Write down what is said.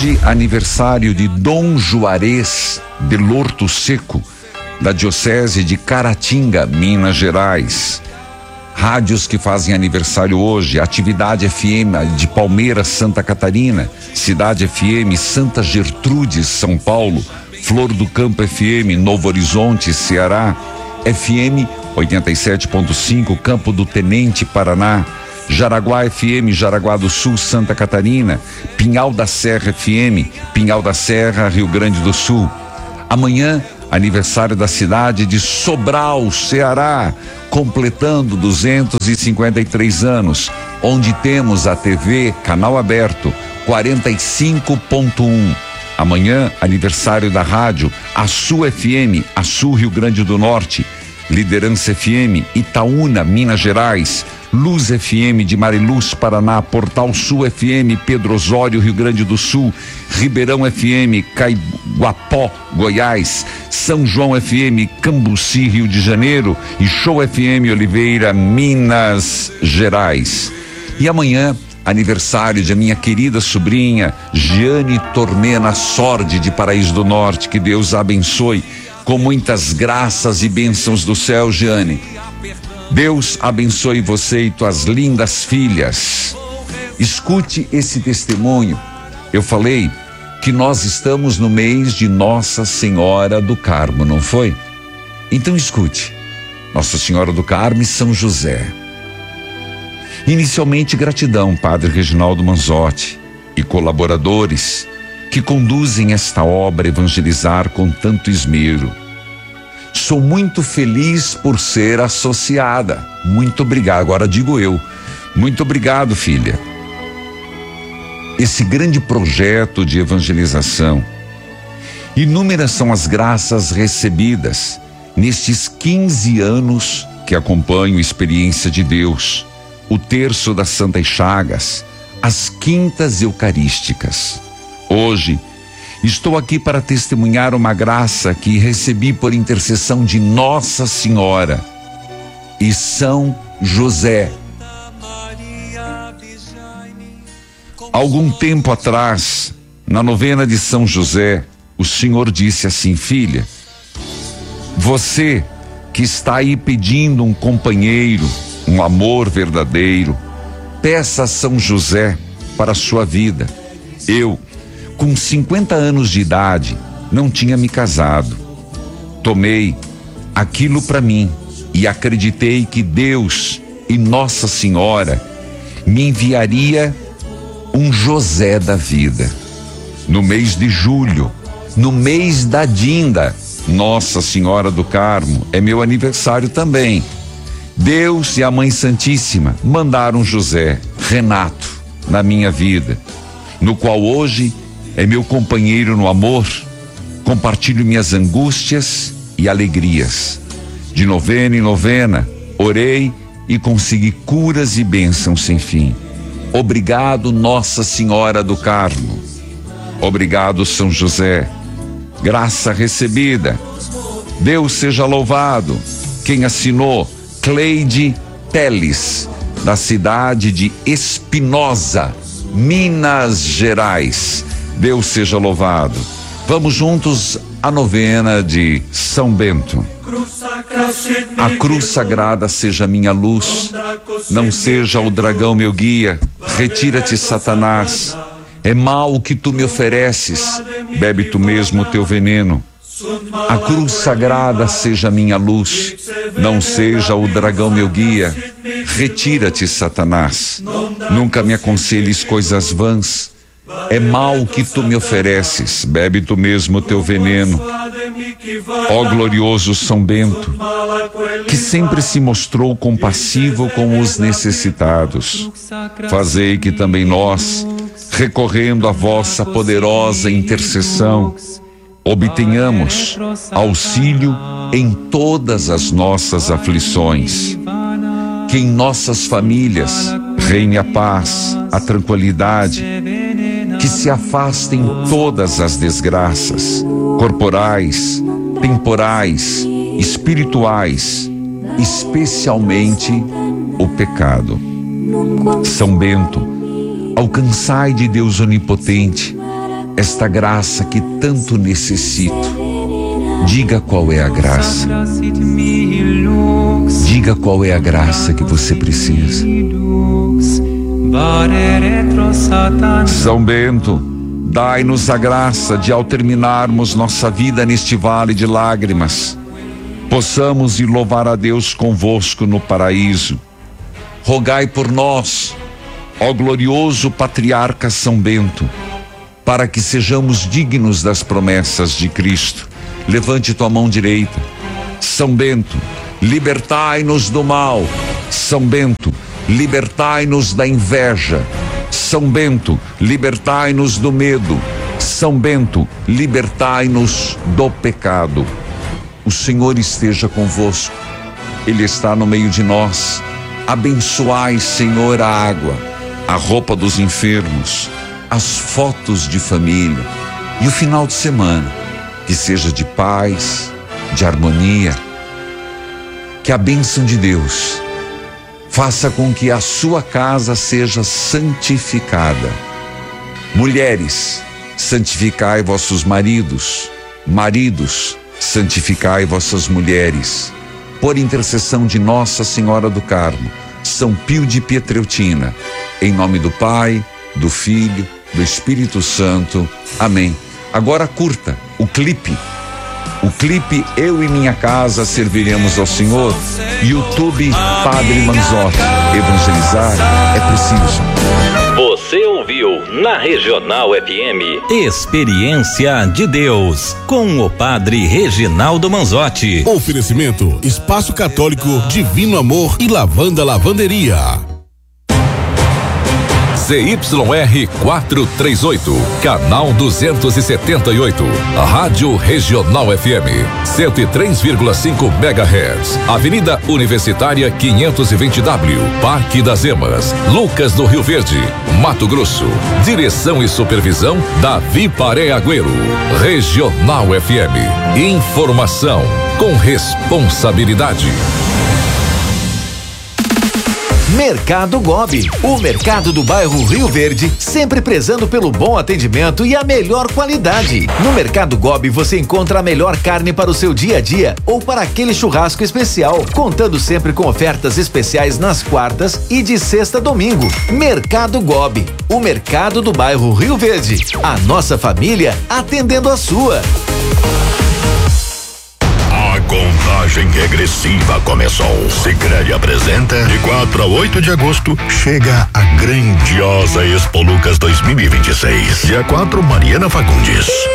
Hoje, aniversário de Dom Juarez de Lorto Seco, da Diocese de Caratinga, Minas Gerais. Rádios que fazem aniversário hoje: Atividade FM de Palmeiras, Santa Catarina, Cidade FM, Santa Gertrudes, São Paulo, Flor do Campo FM, Novo Horizonte, Ceará, FM 87.5, Campo do Tenente, Paraná, Jaraguá FM, Jaraguá do Sul, Santa Catarina, Pinhal da Serra FM, Pinhal da Serra, Rio Grande do Sul. Amanhã, aniversário da cidade de Sobral, Ceará, completando 253 anos, onde temos a TV Canal Aberto 45.1. Amanhã, aniversário da rádio Açu FM, Açu, Rio Grande do Norte, Liderança FM, Itaúna, Minas Gerais, Luz FM de Mariluz, Paraná, Portal Sul FM, Pedro Osório, Rio Grande do Sul, Ribeirão FM, Caiguapó, Goiás, São João FM, Cambuci, Rio de Janeiro, e Show FM Oliveira, Minas Gerais. E amanhã, aniversário de minha querida sobrinha Giane Tormena Sordi, de Paraíso do Norte. Que Deus a abençoe com muitas graças e bênçãos do céu, Giane. Deus abençoe você e tuas lindas filhas. Escute esse testemunho. Eu falei que nós estamos no mês de Nossa Senhora do Carmo, não foi? Então escute. Nossa Senhora do Carmo e São José. Inicialmente, gratidão, Padre Reginaldo Manzotti e colaboradores que conduzem esta obra Evangelizar com tanto esmero. Sou muito feliz por ser associada. Muito obrigado. Agora digo eu. Muito obrigado, filha. Esse grande projeto de evangelização. Inúmeras são as graças recebidas nestes 15 anos que acompanho Experiência de Deus, o terço das Santas Chagas, as quintas eucarísticas. Hoje, estou aqui para testemunhar uma graça que recebi por intercessão de Nossa Senhora e São José. Algum tempo atrás, na novena de São José, o Senhor disse assim: filha, você que está aí pedindo um companheiro, um amor verdadeiro, peça a São José para a sua vida. Eu, com 50 anos de idade, não tinha me casado. Tomei aquilo para mim e acreditei que Deus e Nossa Senhora me enviaria um José da vida. No mês de julho, no mês da Dinda, Nossa Senhora do Carmo, é meu aniversário também. Deus e a Mãe Santíssima mandaram José, Renato, na minha vida, no qual hoje é meu companheiro no amor, compartilho minhas angústias e alegrias. De novena em novena, orei e consegui curas e bênçãos sem fim. Obrigado, Nossa Senhora do Carmo. Obrigado, São José. Graça recebida. Deus seja louvado. Quem assinou? Cleide Teles, da cidade de Espinosa, Minas Gerais. Deus seja louvado. Vamos juntos à novena de São Bento. A cruz sagrada seja minha luz, não seja o dragão meu guia. Retira-te, Satanás. É mal o que tu me ofereces, bebe tu mesmo o teu veneno. A cruz sagrada seja minha luz, não seja o dragão meu guia. Retira-te, Satanás. Nunca me aconselhes coisas vãs. É mal o que tu me ofereces, bebe tu mesmo o teu veneno. Ó glorioso São Bento, que sempre se mostrou compassivo com os necessitados, fazei que também nós, recorrendo à vossa poderosa intercessão, obtenhamos auxílio em todas as nossas aflições. Que em nossas famílias reine a paz, a tranquilidade, que se afastem todas as desgraças, corporais, temporais, espirituais, especialmente o pecado. São Bento, alcançai de Deus onipotente esta graça que tanto necessito. Diga qual é a graça. Diga qual é a graça que você precisa. São Bento, dai-nos a graça de, ao terminarmos nossa vida neste vale de lágrimas, possamos ir louvar a Deus convosco no paraíso. Rogai por nós, ó glorioso patriarca São Bento, para que sejamos dignos das promessas de Cristo. Levante tua mão direita. São Bento, libertai-nos do mal. São Bento, libertai-nos da inveja. São Bento, libertai-nos do medo. São Bento, libertai-nos do pecado. O Senhor esteja convosco. Ele está no meio de nós. Abençoai, Senhor, a água, a roupa dos enfermos, as fotos de família e o final de semana. Que seja de paz, de harmonia. Que a bênção de Deus faça com que a sua casa seja santificada. Mulheres, santificai vossos maridos. Maridos, santificai vossas mulheres. Por intercessão de Nossa Senhora do Carmo, São Pio de Pietreutina, em nome do Pai, do Filho, do Espírito Santo. Amém. Agora curta o clipe. O clipe Eu e Minha Casa Serviremos ao Senhor. YouTube Padre Manzotti. Evangelizar é preciso. Você ouviu na Regional FM Experiência de Deus com o Padre Reginaldo Manzotti. Oferecimento Espaço Católico Divino Amor e Lavanda Lavanderia. ZYR 438, canal 278, Rádio Regional FM, 103,5 MHz, Avenida Universitária 520W, Parque das Emas, Lucas do Rio Verde, Mato Grosso. Direção e supervisão Davi Paré Agüero. Regional FM, informação com responsabilidade. Mercado Gobi, o mercado do bairro Rio Verde, sempre prezando pelo bom atendimento e a melhor qualidade. No Mercado Gobi você encontra a melhor carne para o seu dia a dia ou para aquele churrasco especial, contando sempre com ofertas especiais nas quartas e de sexta a domingo. Mercado Gobi, o mercado do bairro Rio Verde. A nossa família atendendo a sua. Contagem regressiva começou. Sicredi apresenta. De 4 a 8 de agosto chega a grandiosa Expo Lucas 2026. Dia 4, Mariana Fagundes.